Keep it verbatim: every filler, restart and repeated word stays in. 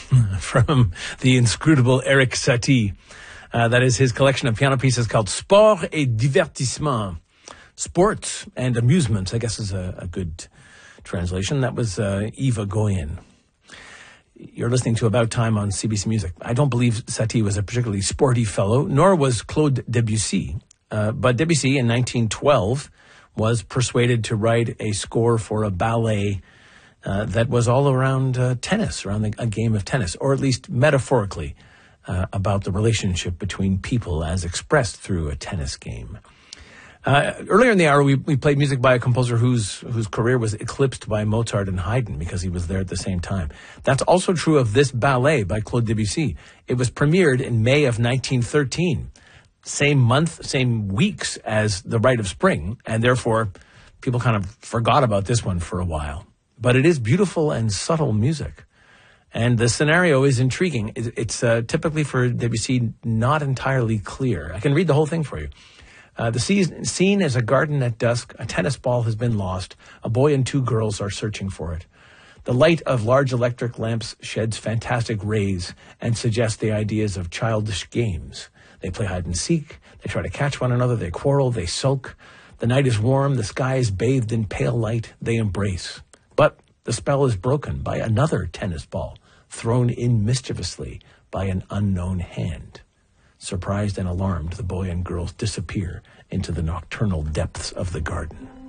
from the inscrutable Erik Satie. Uh, that is his collection of piano pieces called Sport et Divertissement. Sports and amusement, I guess, is a, a good translation. That was uh, Eva Goyen. You're listening to About Time on C B C Music. I don't believe Satie was a particularly sporty fellow, nor was Claude Debussy. Uh, but Debussy in nineteen twelve was persuaded to write a score for a ballet uh, that was all around uh, tennis, around the, a game of tennis, or at least metaphorically uh, about the relationship between people as expressed through a tennis game. Uh, earlier in the hour, we, we played music by a composer whose whose career was eclipsed by Mozart and Haydn because he was there at the same time. That's also true of this ballet by Claude Debussy. It was premiered in May of nineteen thirteen, same month, same weeks as The Rite of Spring, and therefore people kind of forgot about this one for a while. But it is beautiful and subtle music, and the scenario is intriguing. It's uh, typically for Debussy not entirely clear. I can read the whole thing for you. Uh, the scene is a garden at dusk. A tennis ball has been lost. A boy and two girls are searching for it. The light of large electric lamps sheds fantastic rays and suggests the ideas of childish games. They play hide and seek. They try to catch one another. They quarrel. They sulk. The night is warm. The sky is bathed in pale light. They embrace. But the spell is broken by another tennis ball thrown in mischievously by an unknown hand. Surprised and alarmed, the boy and girls disappear into the nocturnal depths of the garden.